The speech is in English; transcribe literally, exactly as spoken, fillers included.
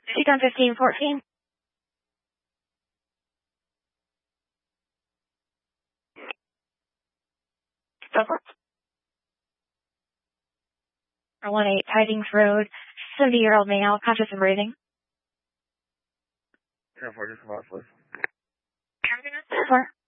She's on fifteen fourteen. Go for it. one eight Tidings Road, seventy-year-old male, conscious and breathing. ten four, just come out, please. four.